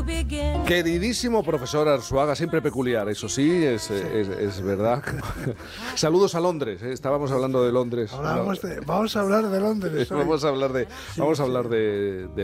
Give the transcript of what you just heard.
Queridísimo profesor Arzuaga, siempre peculiar, eso sí, es verdad. Saludos a Londres, estábamos hablando de Londres. Vamos a hablar de Londres. Vamos a hablar de